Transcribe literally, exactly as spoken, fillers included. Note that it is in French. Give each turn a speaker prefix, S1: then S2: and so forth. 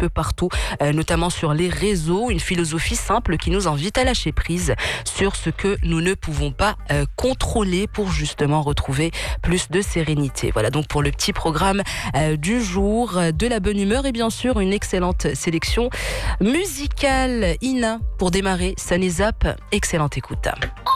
S1: peu partout, euh, notamment sur les réseaux. Une philosophie simple qui nous invite à lâcher prise sur ce que nous ne pouvons pas euh, contrôler pour justement retrouver plus de sérénité. Voilà donc pour le petit programme euh, du jour, de la bonne humeur et bien sûr une excellente sélection musicale. Ina, pour démarrer, Sunny Zap, excellente écoute.